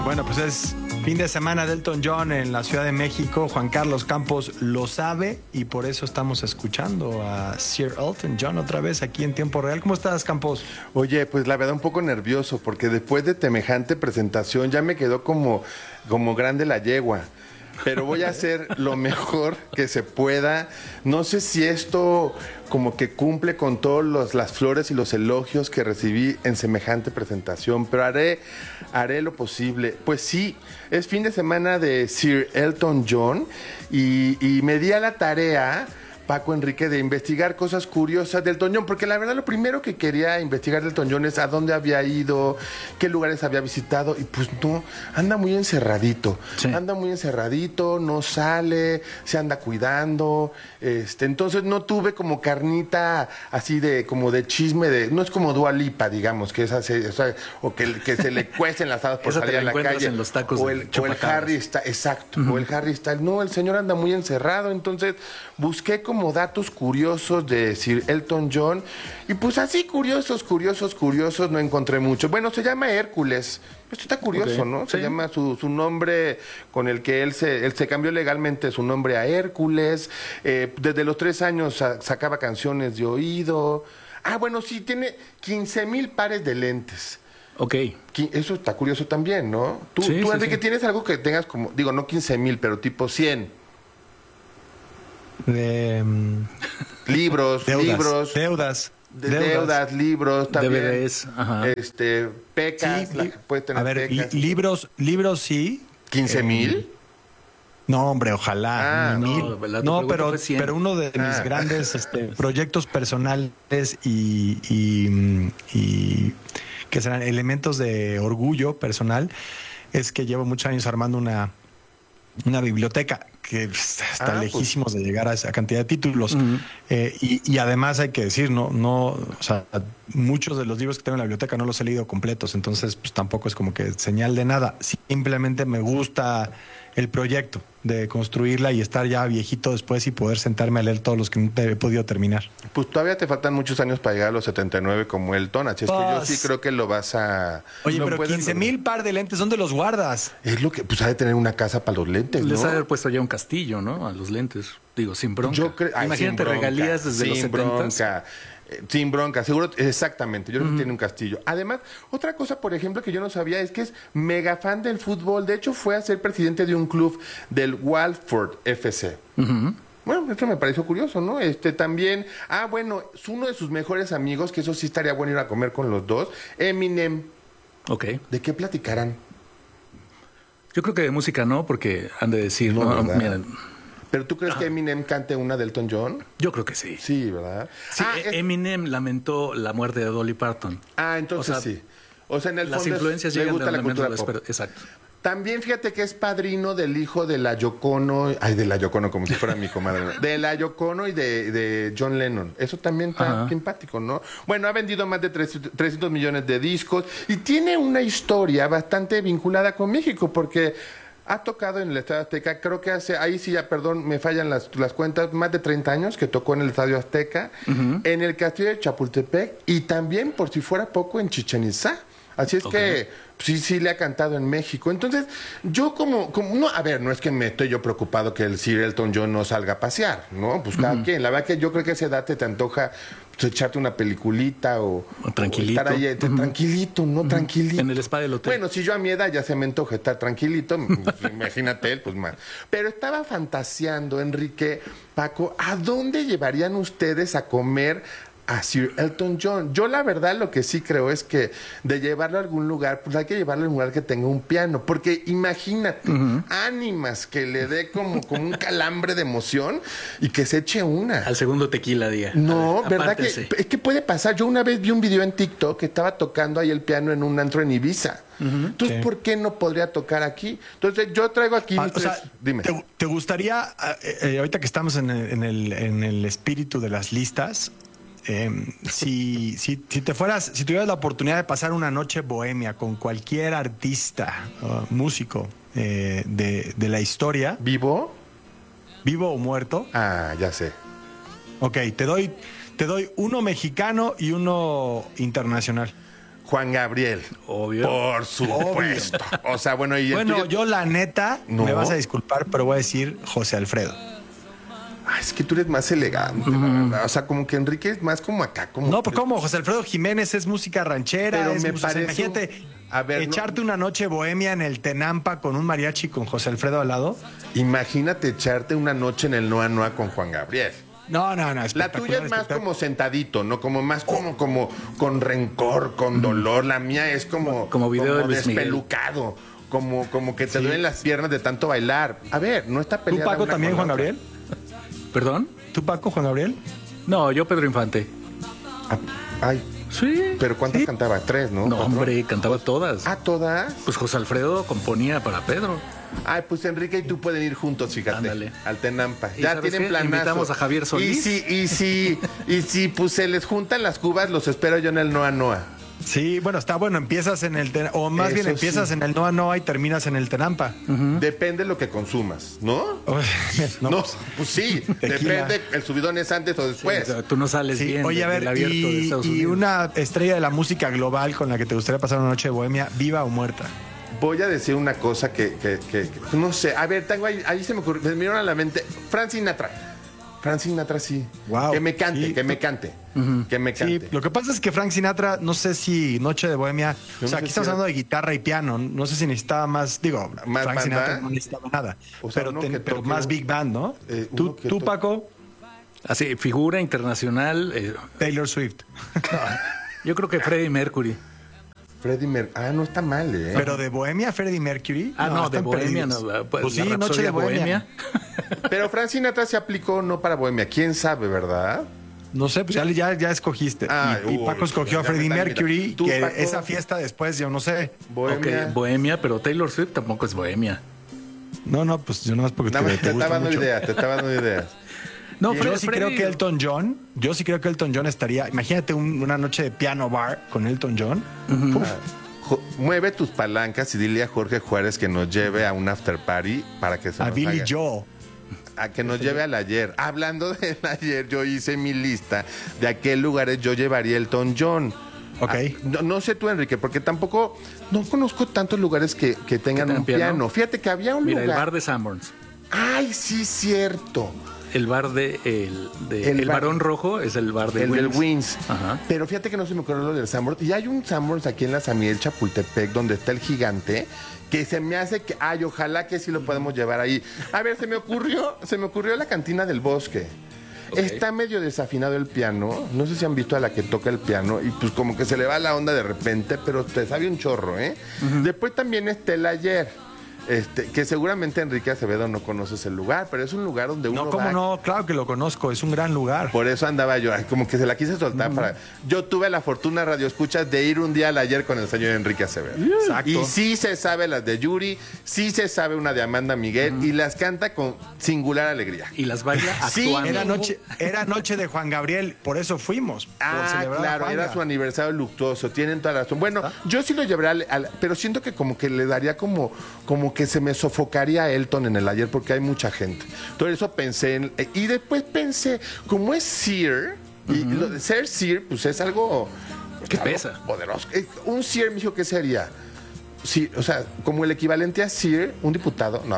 Bueno, pues es fin de semana de Elton John en la Ciudad de México. Juan Carlos Campos lo sabe y por eso estamos escuchando a Sir Elton John otra vez aquí en tiempo real. ¿Cómo estás, Campos? Oye, pues la verdad un poco nervioso porque después de semejante presentación ya me quedó como grande la yegua. Pero voy a hacer lo mejor que se pueda. No sé si esto como que cumple con todas las flores y los elogios que recibí en semejante presentación, pero haré lo posible. Pues sí, es fin de semana de Sir Elton John y me di a la tarea, Paco Enrique, de investigar cosas curiosas del Elton John, porque la verdad lo primero que quería investigar del Elton John es a dónde había ido, qué lugares había visitado, y pues no, anda muy encerradito, sí. Anda muy encerradito, no sale, se anda cuidando, entonces no tuve como carnita así de como de chisme, no es como Dua Lipa, digamos, que es así, o que se le cuecen las hadas por salir a la calle, en los tacos o el Harry está, exacto, o el Harry está, no, el señor anda muy encerrado, entonces busqué como datos curiosos de Sir Elton John y pues así curiosos no encontré mucho. Bueno, se llama Hércules. Esto está curioso, okay, ¿no? Se llama su nombre con el que él se cambió legalmente su nombre a Hércules. Desde los 3 años sacaba canciones de oído. Ah, bueno, sí, tiene 15,000 pares de lentes. Ok. Eso está curioso también, ¿no? Tú Enrique, ¿tienes algo que tengas como, digo, no 15,000, pero tipo 100? Libros, deudas, libros, también. DVDs, ajá. Pecas, sí, puedes tener, a ver, pecas. libros sí. 15,000. No, hombre, ojalá. No, pero uno de mis grandes proyectos personales y que serán elementos de orgullo personal es que llevo muchos años armando una biblioteca que está lejísimos de llegar a esa cantidad de títulos. Uh-huh. Y además hay que decir, o sea, muchos de los libros que tengo en la biblioteca no los he leído completos, entonces pues tampoco es como que señal de nada. Simplemente me gusta el proyecto de construirla y estar ya viejito después y poder sentarme a leer todos los que no he podido terminar. Pues todavía te faltan muchos años para llegar a los 79 como Elton, así es que yo sí creo que lo vas a... Oye, pero 15,000 par de lentes, ¿dónde los guardas? Es lo que, pues ha de tener una casa para los lentes, ¿no? Les ha de haber puesto ya un castillo, ¿no? A los lentes, digo, sin bronca. Imagínate, sin bronca, regalías desde los 70. Sin bronca, seguro, exactamente. Yo creo que tiene un castillo. Además, otra cosa, por ejemplo, que yo no sabía es que es mega fan del fútbol. De hecho, fue a ser presidente de un club del Watford FC. Uh-huh. Bueno, esto me pareció curioso, ¿no? También, bueno, es uno de sus mejores amigos, que eso sí estaría bueno ir a comer con los dos, Eminem. Ok. ¿De qué platicarán? Yo creo que de música no, porque han de decir, miren... ¿Pero tú crees que Eminem cante una de Elton John? Yo creo que sí. Sí, ¿verdad? Sí, Eminem lamentó la muerte de Dolly Parton. Entonces sí. O sea, en el las fondo influencias le llegan gusta la cultura pop. Exacto. También fíjate que es padrino del hijo de la Yoko Ono. De la Yoko Ono, como si fuera mi comadre. De la Yoko Ono y de John Lennon. Eso también está simpático, ¿no? Bueno, ha vendido más de 300 millones de discos y tiene una historia bastante vinculada con México, porque... ha tocado en el Estadio Azteca, creo que ahí sí ya, perdón, me fallan las cuentas, más de 30 años que tocó en el Estadio Azteca, en el Castillo de Chapultepec y también, por si fuera poco, en Chichén Itzá. Así es que sí le ha cantado en México. Entonces, yo no es que me estoy yo preocupado que el Sir Elton John no salga a pasear, ¿no? Pues cada quien. La verdad que yo creo que a esa edad te antoja echarte una peliculita o tranquilito. O estar ahí, tranquilito, ¿no? Tranquilito. En el spa del hotel. Bueno, si yo a mi edad ya se me antoja estar tranquilito, pues, imagínate él, pues más. Pero estaba fantaseando, Enrique, Paco, ¿a dónde llevarían ustedes a comer a Sir Elton John? Yo la verdad lo que sí creo es que de llevarlo a algún lugar, pues hay que llevarlo a un lugar que tenga un piano, porque imagínate, ánimas que le dé como un calambre de emoción y que se eche una. Al segundo tequila, día. No, ¿verdad que es que puede pasar? Yo una vez vi un video en TikTok que estaba tocando ahí el piano en un antro en Ibiza. Entonces, ¿por qué no podría tocar aquí? Entonces, yo traigo aquí dime. ¿Te gustaría, ahorita que estamos en el espíritu de las listas, si tuvieras la oportunidad de pasar una noche bohemia con cualquier artista, músico de la historia, vivo o muerto? Ya sé. Ok, te doy uno mexicano y uno internacional. Juan Gabriel. Obvio. Por supuesto. O sea, bueno, y yo la neta, me vas a disculpar, pero voy a decir José Alfredo. Ay, es que tú eres más elegante, la verdad. O sea, como que Enrique es más como acá. Como no, pues como José Alfredo Jiménez es música ranchera. Pero es me música, parece... Imagínate, a ver, echarte una noche bohemia en el Tenampa con un mariachi con José Alfredo al lado. Imagínate echarte una noche en el Noa Noa con Juan Gabriel. No. La tuya es más como sentadito, ¿no? Como más como con rencor, con dolor. La mía es como video como de Luis despelucado. Como que te duelen las piernas de tanto bailar. A ver, no está peleada. ¿Tú, Paco, también, Juan Gabriel? ¿Perdón? ¿Tú, Paco, Juan Gabriel? No, yo Pedro Infante. Ay. Sí. ¿Pero cuántas cantaba? 3, ¿no? No, 4. hombre, cantaba todas. ¿Ah, todas? Pues José Alfredo componía para Pedro. Ay, pues Enrique y tú pueden ir juntos, fíjate. Ándale. Al Tenampa. ¿Y Ya sabes tienen qué? planazo. Invitamos a Javier Solís. Y si pues se les juntan las cubas, los espero yo en el Noa Noa. Sí, bueno, está bueno, empiezas en el o más bien empiezas en el Noa Noa y terminas en el Tenampa. Depende de lo que consumas, ¿no? No, pues sí, depende, el subidón es antes o después. Sí, o sea, tú no sales bien. Oye, a ver, abierto de Estados Unidos. una estrella de la música global con la que te gustaría pasar una noche de bohemia, viva o muerta. Voy a decir una cosa que no sé, a ver, tengo ahí se me ocurrió, me vinieron a la mente, Frank Sinatra sí. Wow, que me cante, sí. que me cante. Sí, lo que pasa es que Frank Sinatra, no sé si Noche de Bohemia, Yo o sea, no aquí sé estamos si hablando de guitarra y piano, no sé si necesitaba más, digo, ¿Más Frank banda? Sinatra no necesitaba nada, O sea, pero más big band, ¿no? uno que ¿Tú, toque. Paco? Así, figura internacional. Taylor Swift. Yo creo que Freddie Mercury. Freddie Mercury. No está mal, ¿eh? Pero de Bohemia, Freddie Mercury. No, de están Bohemia perdidos. no. Pues sí, la Noche de Rapsodia Bohemia. Pero Frank Sinatra se aplicó no para Bohemia. ¿Quién sabe, verdad? No sé, pues ya escogiste. Y Paco escogió a Freddie Mercury, Tú, que Paco, esa fiesta después, yo no sé. Bohemia. Ok, Bohemia, pero Taylor Swift tampoco es Bohemia. No, pues yo no más porque Nada más te te gusta estaba dando mucho. ideas. No, Yo sí creo que Elton John estaría. Imagínate una noche de piano bar con Elton John. Mueve tus palancas y dile a Jorge Juárez que nos lleve a un after party para que se A nos Billy haga. Joel. A que nos lleve al ayer. Hablando del ayer, yo hice mi lista de a qué lugares yo llevaría Elton John. Ok. No sé tú, Enrique, porque tampoco no conozco tantos lugares que tengan un piano. Fíjate que había un Mira, lugar. el bar de Sanborns. Ay, sí, cierto. El bar el Barón Rojo es el bar de El Wings. del Wings. Ajá. Pero fíjate que no se me ocurrió lo del Sanborns. Y hay un Sanborns aquí en la Samiel Chapultepec, donde está el gigante, que se me hace que, ojalá que sí lo podemos llevar ahí. A ver, se me ocurrió la cantina del bosque. Okay. Está medio desafinado el piano. No sé si han visto a la que toca el piano y pues como que se le va la onda de repente, pero te sabe un chorro, ¿eh? Después también está el ayer. Que seguramente Enrique Acevedo no conoces el lugar, pero es un lugar donde uno No, ¿cómo va. No, claro que lo conozco, es un gran lugar. Por eso andaba yo, como que se la quise soltar para. Yo tuve la fortuna, Radio Escuchas, de ir un día al ayer con el señor Enrique Acevedo. Exacto. Y sí se sabe las de Yuri, sí se sabe una de Amanda Miguel y las canta con singular alegría. Y las baila Sí, actuando. Era noche de Juan Gabriel, por eso fuimos. por celebrar a Claro, Juanga. era su aniversario luctuoso, tienen toda la razón. Bueno, yo sí lo llevaré pero siento que como que le daría como que se me sofocaría a Elton en el ayer porque hay mucha gente. Todo eso pensé y después pensé, como es Sear, y lo de ser Sear, pues es algo ¿Qué pesa? Poderoso. Un Sear, me dijo, ¿qué sería? Sí, o sea, como el equivalente a Sear, un diputado. No.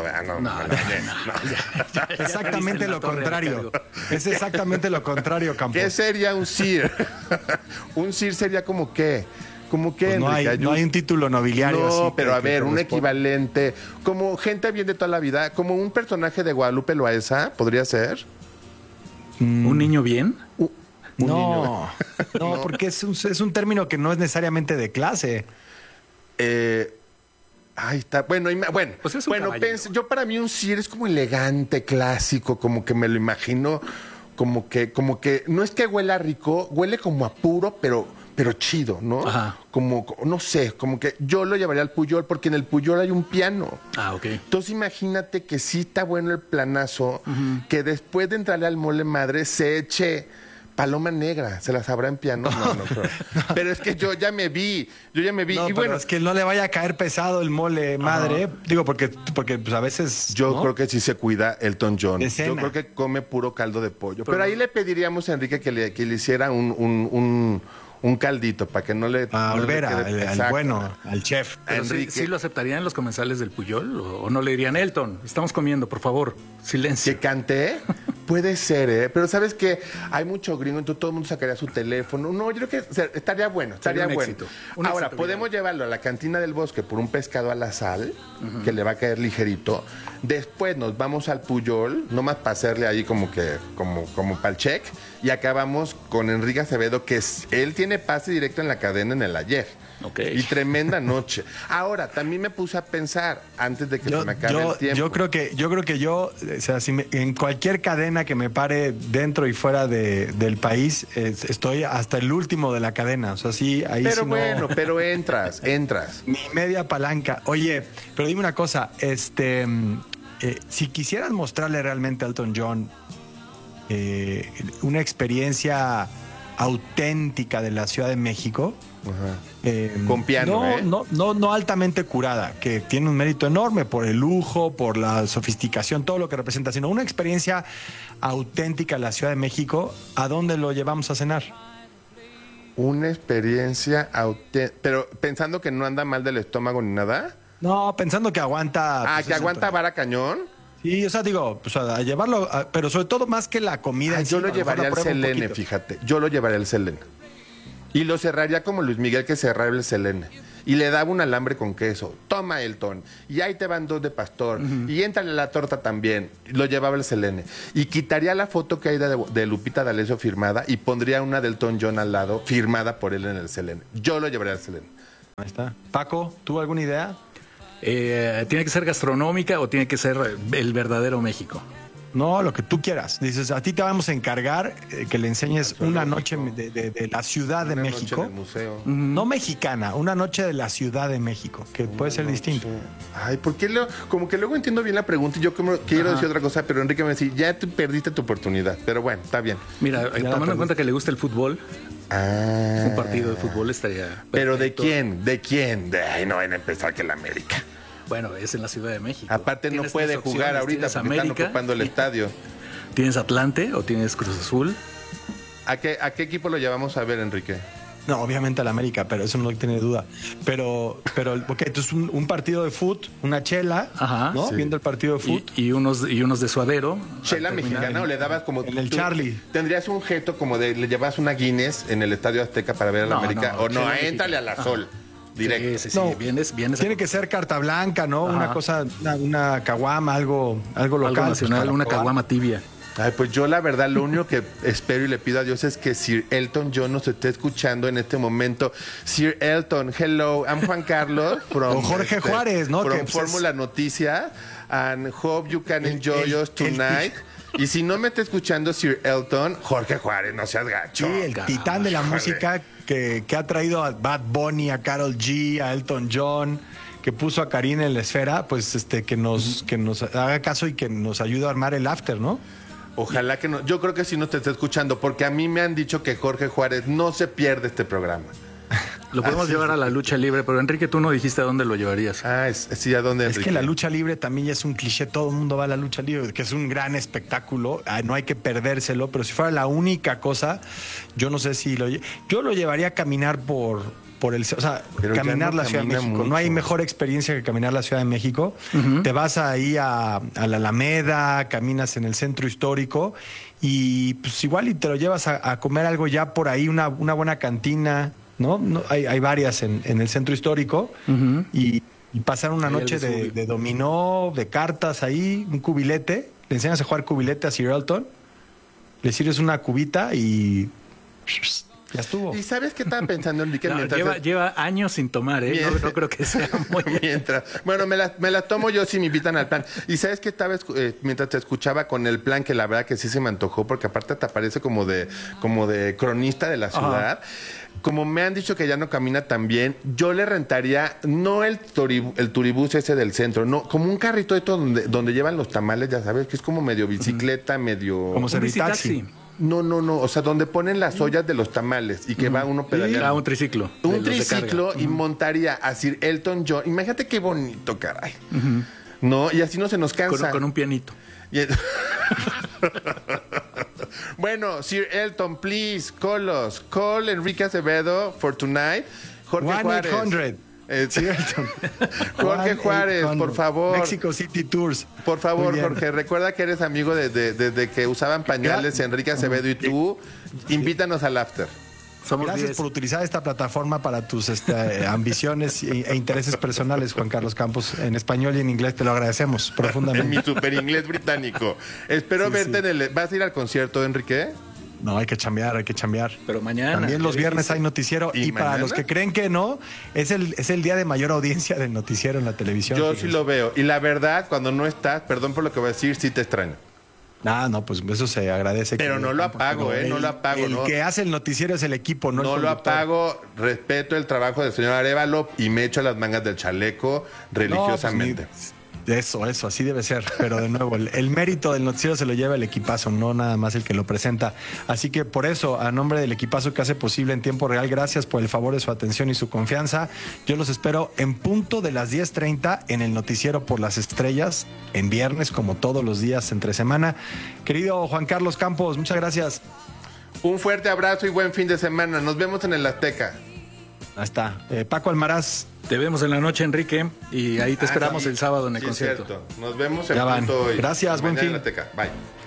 Exactamente lo contrario. Es exactamente lo contrario, Campos. ¿Qué sería un Sear? Un Sear sería como qué. Como que Pues no hay un título nobiliario. No, así pero a ver, un corresponde. equivalente, como gente bien de toda la vida, como un personaje de Guadalupe Loaesa, ¿podría ser? ¿Un niño bien? No, porque es un término que no es necesariamente de clase. Ahí está. Bueno, Pues es un caballero. yo para mí un Sir es como elegante, clásico, como que me lo imagino, como que no es que huela rico, huele como a puro, pero chido, ¿no? Ajá. Como, no sé, como que yo lo llevaría al Puyol porque en el Puyol hay un piano. Ah, ok. Entonces imagínate que sí está bueno el planazo, que después de entrarle al Mole Madre se eche Paloma Negra. ¿Se la sabrá en piano? No. Pero es que yo ya me vi. No, y pero bueno, es que no le vaya a caer pesado el mole madre. Digo, porque pues a veces. yo ¿no? creo que sí se cuida Elton John. De cena. Yo creo que come puro caldo de pollo. Pero ahí le pediríamos a Enrique que le hiciera un un caldito para que no le... A Olvera, al bueno, al chef. Pero ¿sí lo aceptarían los comensales del Puyol? ¿O no le dirían, Elton, estamos comiendo, por favor, silencio? ¿Que cante? Puede ser, ¿eh? Pero ¿sabes qué? Hay mucho gringo, entonces todo el mundo sacaría su teléfono. No, yo creo que estaría bueno, estaría bueno. Éxito. Ahora, podemos llevarlo a la cantina del bosque por un pescado a la sal, que le va a caer ligerito. Después nos vamos al Puyol, nomás para hacerle ahí como para el check. Y acabamos con Enrique Acevedo, que él tiene pase directo en la cadena en el ayer. Okay. Y tremenda noche. Ahora, también me puse a pensar, antes de que se me acabe el tiempo. Yo creo que o sea, en cualquier cadena que me pare dentro y fuera del país, estoy hasta el último de la cadena. O sea, sí, ahí pero sí bueno, pero entras. Mi media palanca. Oye, pero dime una cosa, si quisieras mostrarle realmente a Elton John una experiencia auténtica de la Ciudad de México, con piano, no altamente curada, que tiene un mérito enorme por el lujo, por la sofisticación, todo lo que representa, sino una experiencia auténtica de la Ciudad de México, ¿a dónde lo llevamos a cenar? Una experiencia auténtica, pero pensando que no anda mal del estómago ni nada. No, pensando que aguanta. Que aguanta vara cañón. Sí, o sea, digo, pues a llevarlo, pero sobre todo más que la comida. Yo lo llevaría al Selene, fíjate. Yo lo llevaría al Selene. Y lo cerraría como Luis Miguel, que cerraba el Selene. Y le daba un alambre con queso. Toma, Elton. Y ahí te van 2 de pastor. Y éntrale la torta también. Lo llevaba al Selene. Y quitaría la foto que hay de Lupita D'Alessio firmada y pondría una de Elton John al lado, firmada por él en el Selene. Yo lo llevaría al Selene. Ahí está. Paco, ¿tú alguna idea? ¿Tiene que ser gastronómica o tiene que ser el verdadero México? No, lo que tú quieras. Dices, a ti te vamos a encargar que le enseñes una noche de la Ciudad de México. Noche en el museo. No mexicana, una noche de la Ciudad de México, que puede ser distinto. Ay, porque como que luego entiendo bien la pregunta y yo quiero decir otra cosa, pero Enrique me dice, ya tú perdiste tu oportunidad. Pero bueno, está bien. Mira, tomando en cuenta que le gusta el fútbol, un partido de fútbol estaría perfecto. ¿Pero de quién? ¿De quién? Ay, no van a empezar que el América. Bueno, es en la Ciudad de México. Aparte no puede jugar ahorita porque América, están ocupando el estadio. ¿Tienes Atlante o tienes Cruz Azul? ¿A qué equipo lo llevamos a ver, Enrique? No, obviamente al América, pero eso no tiene duda. Pero ok, entonces un partido de fútbol, una chela, ¿no? Sí. Viendo el partido de fútbol. Y unos de suadero. ¿Chela mexicana o le dabas como... En el Charlie. ¿Tendrías un gesto como de le llevas una Guinness en el Estadio Azteca para ver al América? No, o no, éntrale a la Sol. Directo. Sí. No, vienes tiene que ser carta blanca, ¿no? Una cosa, una caguama, algo local. Algo nacional, pues, una caguama tibia. Ay, pues yo la verdad lo único que espero y le pido a Dios es que Sir Elton John nos esté escuchando en este momento. Sir Elton, hello, I'm Juan Carlos from Jorge Juárez, ¿no? From Fórmula Noticia, and hope you can enjoy us tonight. Y si no me está escuchando Sir Elton, Jorge Juárez, no seas gacho. Sí, el titán de la música que ha traído a Bad Bunny, a Karol G, a Elton John, que puso a Karina en la esfera, pues que nos haga caso y que nos ayude a armar el after, ¿no? Ojalá que no. Yo creo que sí no te está escuchando, porque a mí me han dicho que Jorge Juárez no se pierde este programa. Lo podemos llevar a la lucha libre, pero Enrique, tú no dijiste a dónde lo llevarías. Sí, ¿a dónde, Enrique? Es que la lucha libre también ya es un cliché, todo el mundo va a la lucha libre, que es un gran espectáculo, no hay que perdérselo, pero si fuera la única cosa, yo no sé si yo lo llevaría a caminar por caminar la Ciudad de México. Mucho. No hay mejor experiencia que caminar la Ciudad de México. Te vas ahí a la Alameda, caminas en el centro histórico y pues igual y te lo llevas a comer algo ya por ahí, una buena cantina, ¿no? Hay varias en el centro histórico y pasar una noche de dominó, de cartas ahí, un cubilete. Le enseñas a jugar cubilete a Sir Elton, le sirves una cubita y... ya estuvo. ¿Y sabes qué estaba pensando, Enrique? Lleva años sin tomar, ¿eh? No creo que sea muy... Bueno, me la tomo yo si me invitan al plan. ¿Y sabes qué estaba mientras te escuchaba con el plan, que la verdad que sí se me antojó, porque aparte te aparece como de cronista de la ciudad? Como me han dicho que ya no camina tan bien, yo le rentaría, no el turibús ese del centro, no, como un carrito de todo donde llevan los tamales, ya sabes, que es como medio bicicleta, medio... Como servitaxi. No, o sea, donde ponen las ollas de los tamales y que va uno pedaleando. Un triciclo. Un triciclo y montaría a Sir Elton John. Imagínate qué bonito, caray. No, y así no se nos cansa. Con un pianito. Bueno, Sir Elton, please, call us. Call Enrique Acevedo for tonight. Jorge Juárez. 1-800. Jorge Juárez, por favor. Mexico City Tours. Por favor, Jorge, recuerda que eres amigo desde que usaban pañales Enrique Acevedo y tú. Invítanos al after. Gracias por utilizar esta plataforma para tus ambiciones e intereses personales, Juan Carlos Campos, en español y en inglés. Te lo agradecemos profundamente. En mi super inglés británico. Espero verte en el... ¿Vas a ir al concierto, Enrique? No, hay que chambear. Pero mañana. También los viernes hay noticiero. Y para los que creen que no, es el día de mayor audiencia del noticiero en la televisión. Yo sí lo veo. Y la verdad, cuando no estás, perdón por lo que voy a decir, sí te extraño. No, pues eso se agradece. Pero no lo apago, no lo apago. El que hace el noticiero es el equipo, no el conductor. No lo apago, respeto el trabajo del señor Arévalo y me echo las mangas del chaleco religiosamente. No, pues, eso, así debe ser. Pero de nuevo, el mérito del noticiero se lo lleva el equipazo, no nada más el que lo presenta. Así que por eso, a nombre del equipazo que hace posible en tiempo real, gracias por el favor de su atención y su confianza. Yo los espero en punto de las 10:30 en el noticiero por las estrellas, en viernes, como todos los días entre semana. Querido Juan Carlos Campos, muchas gracias. Un fuerte abrazo y buen fin de semana. Nos vemos en el Azteca. Ahí está. Paco Almaraz. Te vemos en la noche, Enrique, y ahí te esperamos el sábado en el concierto. Cierto. Nos vemos en punto hoy. Gracias, buen fin. Bye.